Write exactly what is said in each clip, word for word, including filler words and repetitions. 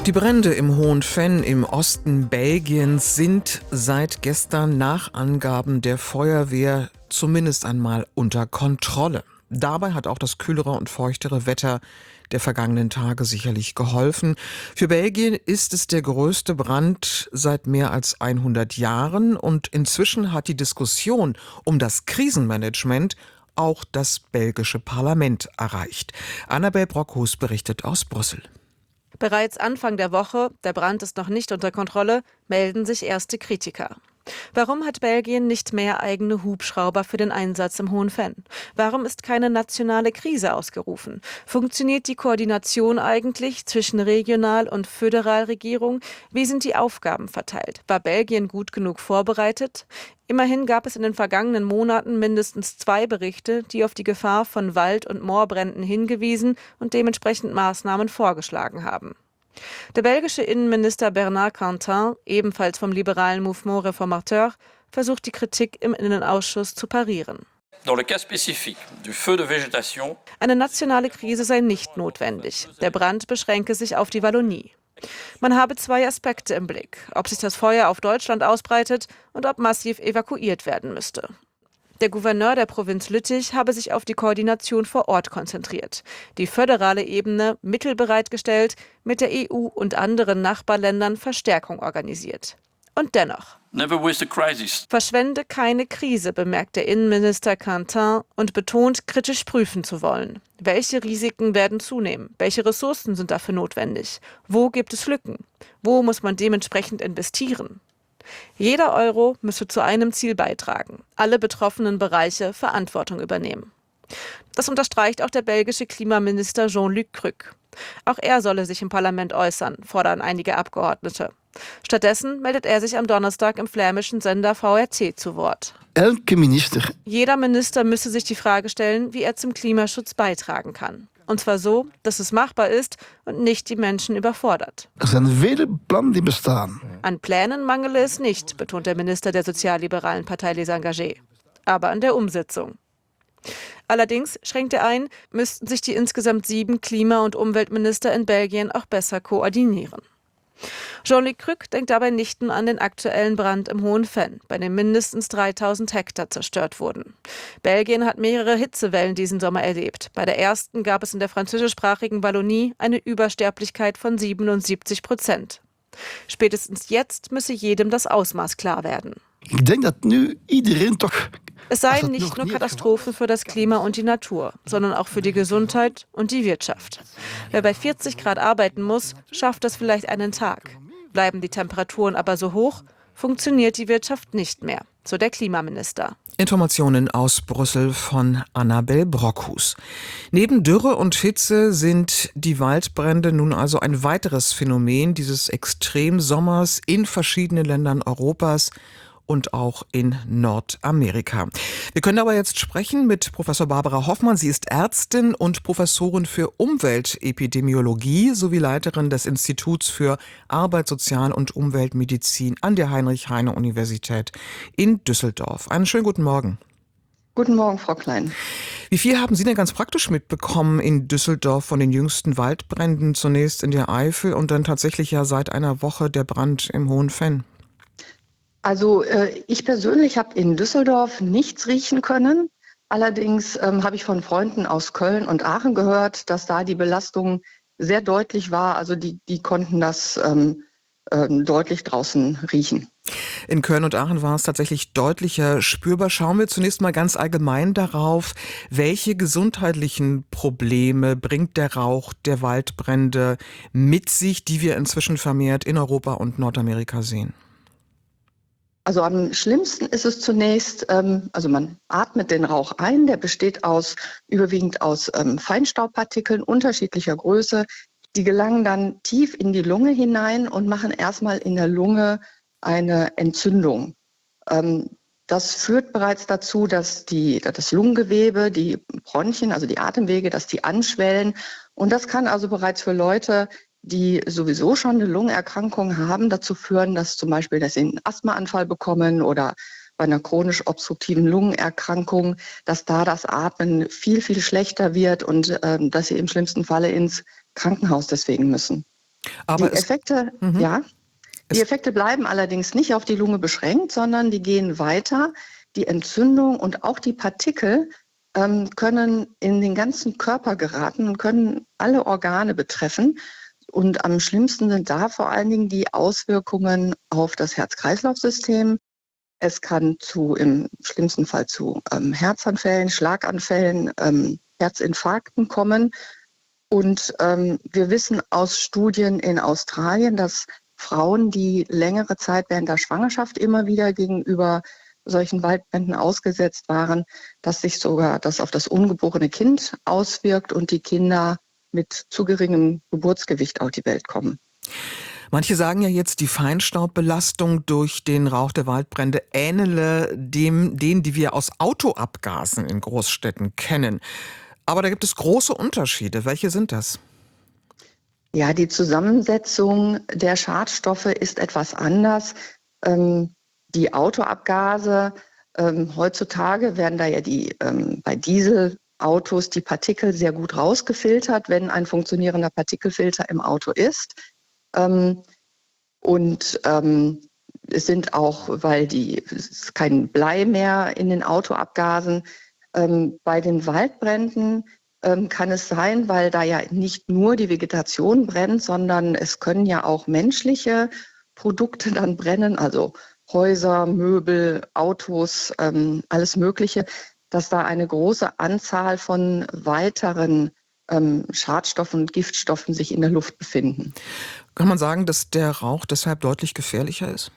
Die Brände im Hohen Venn im Osten Belgiens sind seit gestern nach Angaben der Feuerwehr zumindest einmal unter Kontrolle. Dabei hat auch das kühlere und feuchtere Wetter der vergangenen Tage sicherlich geholfen. Für Belgien ist es der größte Brand seit mehr als hundert Jahren und inzwischen hat die Diskussion um das Krisenmanagement auch das belgische Parlament erreicht. Annabel Brockhus berichtet aus Brüssel. Bereits Anfang der Woche, der Brand ist noch nicht unter Kontrolle, melden sich erste Kritiker. Warum hat Belgien nicht mehr eigene Hubschrauber für den Einsatz im Hohen Venn? Warum ist keine nationale Krise ausgerufen? Funktioniert die Koordination eigentlich zwischen Regional- und Föderalregierung? Wie sind die Aufgaben verteilt? War Belgien gut genug vorbereitet? Immerhin gab es in den vergangenen Monaten mindestens zwei Berichte, die auf die Gefahr von Wald- und Moorbränden hingewiesen und dementsprechend Maßnahmen vorgeschlagen haben. Der belgische Innenminister Bernard Quentin, ebenfalls vom liberalen Mouvement Réformateur, versucht die Kritik im Innenausschuss zu parieren. Eine nationale Krise sei nicht notwendig. Der Brand beschränke sich auf die Wallonie. Man habe zwei Aspekte im Blick, ob sich das Feuer auf Deutschland ausbreitet und ob massiv evakuiert werden müsste. Der Gouverneur der Provinz Lüttich habe sich auf die Koordination vor Ort konzentriert, die föderale Ebene Mittel bereitgestellt, mit der E U und anderen Nachbarländern Verstärkung organisiert. Und dennoch: Verschwende keine Krise, bemerkt der Innenminister Quentin und betont, kritisch prüfen zu wollen. Welche Risiken werden zunehmen? Welche Ressourcen sind dafür notwendig? Wo gibt es Lücken? Wo muss man dementsprechend investieren? Jeder Euro müsse zu einem Ziel beitragen, alle betroffenen Bereiche Verantwortung übernehmen. Das unterstreicht auch der belgische Klimaminister Jean-Luc Cruc. Auch er solle sich im Parlament äußern, fordern einige Abgeordnete. Stattdessen meldet er sich am Donnerstag im flämischen Sender V R T zu Wort. Elke Minister. Jeder Minister müsse sich die Frage stellen, wie er zum Klimaschutz beitragen kann. Und zwar so, dass es machbar ist und nicht die Menschen überfordert. Er sind viele Pläne, die bestaan. An Plänen mangele es nicht, betont der Minister der sozialliberalen Partei Les Engagés. Aber an der Umsetzung. Allerdings, schränkt er ein, müssten sich die insgesamt sieben Klima- und Umweltminister in Belgien auch besser koordinieren. Jean-Luc Cruc denkt dabei nicht nur an den aktuellen Brand im Hohen Venn, bei dem mindestens dreitausend Hektar zerstört wurden. Belgien hat mehrere Hitzewellen diesen Sommer erlebt. Bei der ersten gab es in der französischsprachigen Wallonie eine Übersterblichkeit von siebenundsiebzig Prozent. Spätestens jetzt müsse jedem das Ausmaß klar werden. Ich denke, dass nu iedereen toch. Es seien nicht nur Katastrophen für das Klima und die Natur, sondern auch für die Gesundheit und die Wirtschaft. Wer bei vierzig Grad arbeiten muss, schafft das vielleicht einen Tag. Bleiben die Temperaturen aber so hoch, funktioniert die Wirtschaft nicht mehr, so der Klimaminister. Informationen aus Brüssel von Annabel Brockhus. Neben Dürre und Hitze sind die Waldbrände nun also ein weiteres Phänomen dieses Extremsommers in verschiedenen Ländern Europas und auch in Nordamerika. Wir können aber jetzt sprechen mit Professor Barbara Hoffmann. Sie ist Ärztin und Professorin für Umweltepidemiologie sowie Leiterin des Instituts für Arbeit, Sozial- und Umweltmedizin an der Heinrich-Heine-Universität in Düsseldorf. Einen schönen guten Morgen. Guten Morgen, Frau Klein. Wie viel haben Sie denn ganz praktisch mitbekommen in Düsseldorf von den jüngsten Waldbränden, zunächst in der Eifel und dann tatsächlich ja seit einer Woche der Brand im Hohen Venn? Also äh, ich persönlich habe in Düsseldorf nichts riechen können. Allerdings ähm, habe ich von Freunden aus Köln und Aachen gehört, dass da die Belastung sehr deutlich war. Also die, die konnten das ähm, ähm, deutlich draußen riechen. In Köln und Aachen war es tatsächlich deutlicher spürbar. Schauen wir zunächst mal ganz allgemein darauf, welche gesundheitlichen Probleme bringt der Rauch der Waldbrände mit sich, die wir inzwischen vermehrt in Europa und Nordamerika sehen? Also am schlimmsten ist es zunächst, ähm, also man atmet den Rauch ein, der besteht aus überwiegend aus ähm, Feinstaubpartikeln unterschiedlicher Größe. Die gelangen dann tief in die Lunge hinein und machen erstmal in der Lunge eine Entzündung. Ähm, das führt bereits dazu, dass die, das Lungengewebe, die Bronchien, also die Atemwege, dass die anschwellen. Und das kann also bereits für Leute, die sowieso schon eine Lungenerkrankung haben, dazu führen, dass zum Beispiel, dass sie einen Asthmaanfall bekommen oder bei einer chronisch obstruktiven Lungenerkrankung, dass da das Atmen viel, viel schlechter wird und ähm, dass sie im schlimmsten Falle ins Krankenhaus deswegen müssen. Aber Die es, Effekte, mhm. ja, die es Effekte bleiben allerdings nicht auf die Lunge beschränkt, sondern die gehen weiter. Die Entzündung und auch die Partikel ähm, können in den ganzen Körper geraten und können alle Organe betreffen. Und am schlimmsten sind da vor allen Dingen die Auswirkungen auf das Herz-Kreislauf-System. Es kann zu, im schlimmsten Fall zu ähm, Herzanfällen, Schlaganfällen, ähm, Herzinfarkten kommen. Und ähm, wir wissen aus Studien in Australien, dass Frauen, die längere Zeit während der Schwangerschaft immer wieder gegenüber solchen Waldbränden ausgesetzt waren, dass sich sogar das auf das ungeborene Kind auswirkt und die Kinder mit zu geringem Geburtsgewicht auf die Welt kommen. Manche sagen ja jetzt, die Feinstaubbelastung durch den Rauch der Waldbrände ähnele dem, denen, die wir aus Autoabgasen in Großstädten kennen. Aber da gibt es große Unterschiede. Welche sind das? Ja, die Zusammensetzung der Schadstoffe ist etwas anders. Ähm, die Autoabgase, ähm, heutzutage werden da ja die ähm, bei Dieselautos die Partikel sehr gut rausgefiltert, wenn ein funktionierender Partikelfilter im Auto ist. Ähm, und ähm, es sind auch, weil die, es ist kein Blei mehr in den Autoabgasen. Ähm, bei den Waldbränden ähm, kann es sein, weil da ja nicht nur die Vegetation brennt, sondern es können ja auch menschliche Produkte dann brennen, also Häuser, Möbel, Autos, ähm, alles Mögliche, dass da eine große Anzahl von weiteren ähm, Schadstoffen und Giftstoffen sich in der Luft befinden. Kann man sagen, dass der Rauch deshalb deutlich gefährlicher ist?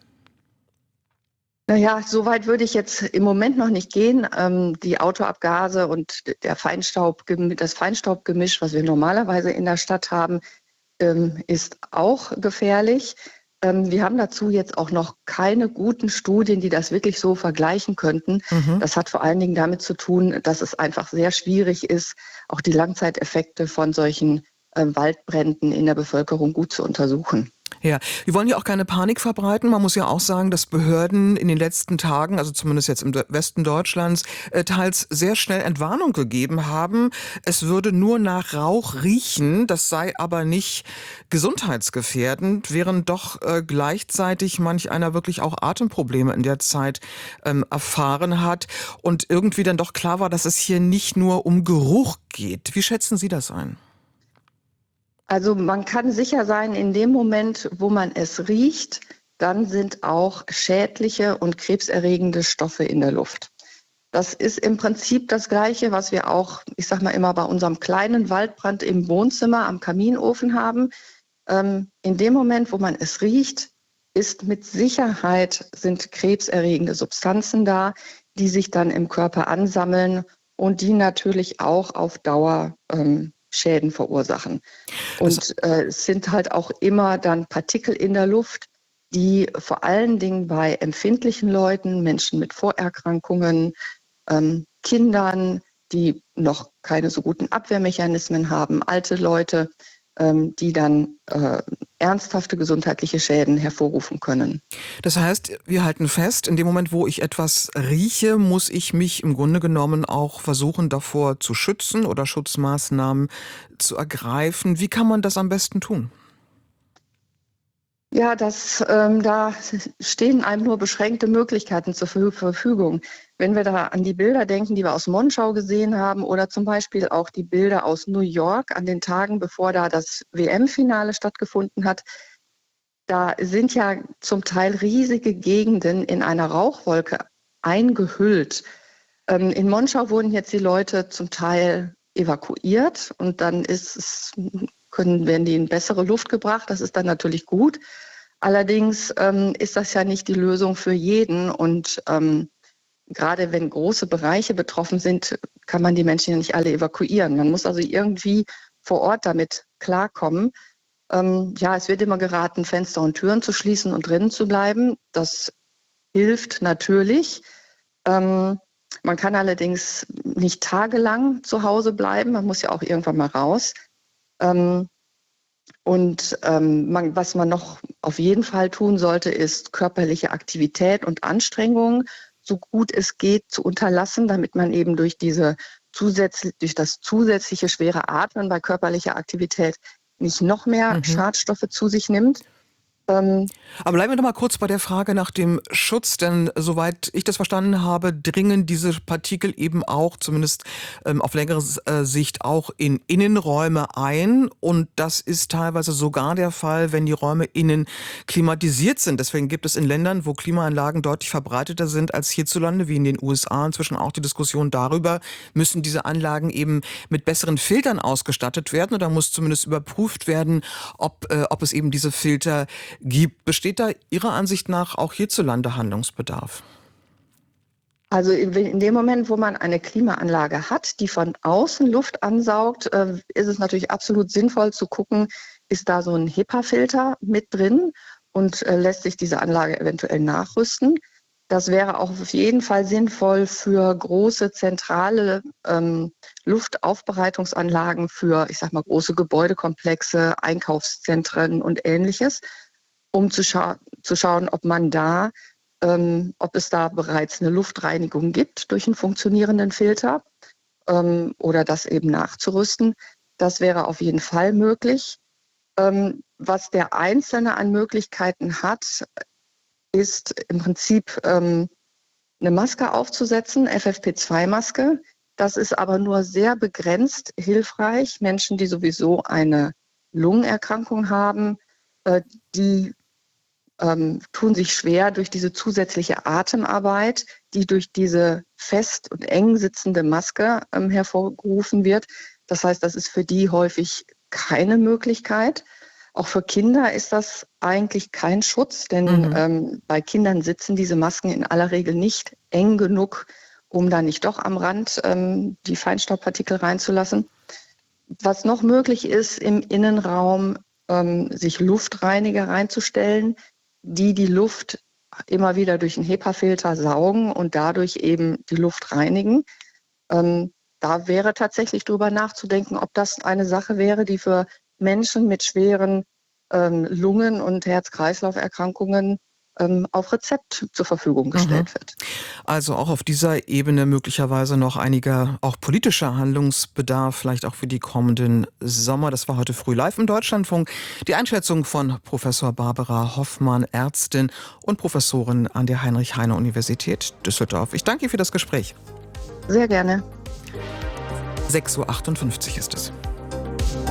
Naja, so weit würde ich jetzt im Moment noch nicht gehen. Ähm, die Autoabgase und der Feinstaub, das Feinstaubgemisch, was wir normalerweise in der Stadt haben, ähm, ist auch gefährlich. Ähm, wir haben dazu jetzt auch noch keine guten Studien, die das wirklich so vergleichen könnten. Mhm. Das hat vor allen Dingen damit zu tun, dass es einfach sehr schwierig ist, auch die Langzeiteffekte von solchen äh, Waldbränden in der Bevölkerung gut zu untersuchen. Ja, wir wollen ja auch keine Panik verbreiten. Man muss ja auch sagen, dass Behörden in den letzten Tagen, also zumindest jetzt im Westen Deutschlands, äh, teils sehr schnell Entwarnung gegeben haben. Es würde nur nach Rauch riechen, das sei aber nicht gesundheitsgefährdend, während doch äh, gleichzeitig manch einer wirklich auch Atemprobleme in der Zeit ähm, erfahren hat und irgendwie dann doch klar war, dass es hier nicht nur um Geruch geht. Wie schätzen Sie das ein? Also man kann sicher sein, in dem Moment, wo man es riecht, dann sind auch schädliche und krebserregende Stoffe in der Luft. Das ist im Prinzip das Gleiche, was wir auch, ich sag mal immer, bei unserem kleinen Waldbrand im Wohnzimmer am Kaminofen haben. Ähm, in dem Moment, wo man es riecht, ist mit Sicherheit sind krebserregende Substanzen da, die sich dann im Körper ansammeln und die natürlich auch auf Dauer ähm, Schäden verursachen. Das Und äh, es sind halt auch immer dann Partikel in der Luft, die vor allen Dingen bei empfindlichen Leuten, Menschen mit Vorerkrankungen, ähm, Kindern, die noch keine so guten Abwehrmechanismen haben, alte Leute, ähm, die dann äh, ernsthafte gesundheitliche Schäden hervorrufen können. Das heißt, wir halten fest, in dem Moment, wo ich etwas rieche, muss ich mich im Grunde genommen auch versuchen, davor zu schützen oder Schutzmaßnahmen zu ergreifen. Wie kann man das am besten tun? Ja, das, ähm, da stehen einem nur beschränkte Möglichkeiten zur Verfü- Verfügung. Wenn wir da an die Bilder denken, die wir aus Monschau gesehen haben oder zum Beispiel auch die Bilder aus New York an den Tagen, bevor da das W M-Finale stattgefunden hat, da sind ja zum Teil riesige Gegenden in einer Rauchwolke eingehüllt. Ähm, in Monschau wurden jetzt die Leute zum Teil evakuiert und dann ist es, können, werden die in bessere Luft gebracht. Das ist dann natürlich gut. Allerdings ähm, ist das ja nicht die Lösung für jeden. Und ähm, gerade wenn große Bereiche betroffen sind, kann man die Menschen ja nicht alle evakuieren. Man muss also irgendwie vor Ort damit klarkommen. Ähm, ja, es wird immer geraten, Fenster und Türen zu schließen und drinnen zu bleiben. Das hilft natürlich. Ähm, man kann allerdings nicht tagelang zu Hause bleiben. Man muss ja auch irgendwann mal raus. Ähm, und ähm, man, was man noch auf jeden Fall tun sollte, ist körperliche Aktivität und Anstrengung, so gut es geht, zu unterlassen, damit man eben durch diese zusätzlich, durch das zusätzliche schwere Atmen bei körperlicher Aktivität nicht noch mehr Mhm. Schadstoffe zu sich nimmt. Ähm, Aber bleiben wir doch mal kurz bei der Frage nach dem Schutz, denn soweit ich das verstanden habe, dringen diese Partikel eben auch, zumindest ähm, auf längere äh, Sicht, auch in Innenräume ein. Und das ist teilweise sogar der Fall, wenn die Räume innen klimatisiert sind. Deswegen gibt es in Ländern, wo Klimaanlagen deutlich verbreiteter sind als hierzulande, wie in den U S A, inzwischen auch die Diskussion darüber, müssen diese Anlagen eben mit besseren Filtern ausgestattet werden, oder muss zumindest überprüft werden, ob, äh, ob es eben diese Filter gibt. Besteht da Ihrer Ansicht nach auch hierzulande Handlungsbedarf? Also in in dem Moment, wo man eine Klimaanlage hat, die von außen Luft ansaugt, äh, ist es natürlich absolut sinnvoll zu gucken, ist da so ein HEPA-Filter mit drin und äh, lässt sich diese Anlage eventuell nachrüsten. Das wäre auch auf jeden Fall sinnvoll für große zentrale ähm, Luftaufbereitungsanlagen für, ich sag mal, große Gebäudekomplexe, Einkaufszentren und Ähnliches, um zu, scha zu schauen, ob man da, ähm, ob es da bereits eine Luftreinigung gibt durch einen funktionierenden Filter, ähm, oder das eben nachzurüsten. Das wäre auf jeden Fall möglich. Ähm, was der Einzelne an Möglichkeiten hat, ist im Prinzip ähm, eine Maske aufzusetzen, F F P zwei Maske. Das ist aber nur sehr begrenzt hilfreich. Menschen, die sowieso eine Lungenerkrankung haben, äh, die ähm, tun sich schwer durch diese zusätzliche Atemarbeit, die durch diese fest und eng sitzende Maske ähm, hervorgerufen wird. Das heißt, das ist für die häufig keine Möglichkeit. Auch für Kinder ist das eigentlich kein Schutz, denn Mhm. ähm, bei Kindern sitzen diese Masken in aller Regel nicht eng genug, um da nicht doch am Rand ähm, die Feinstaubpartikel reinzulassen. Was noch möglich ist, im Innenraum ähm, sich Luftreiniger reinzustellen, die die Luft immer wieder durch einen HEPA-Filter saugen und dadurch eben die Luft reinigen. Ähm, da wäre tatsächlich drüber nachzudenken, ob das eine Sache wäre, die für Menschen mit schweren ähm, Lungen- und Herz-Kreislauf-Erkrankungen ähm, auf Rezept zur Verfügung Mhm. gestellt wird. Also auch auf dieser Ebene möglicherweise noch einiger auch politischer Handlungsbedarf, vielleicht auch für die kommenden Sommer. Das war heute früh live im Deutschlandfunk. Die Einschätzung von Professor Barbara Hoffmann, Ärztin und Professorin an der Heinrich-Heine-Universität Düsseldorf. Ich danke Ihnen für das Gespräch. Sehr gerne. sechs Uhr achtundfünfzig ist es.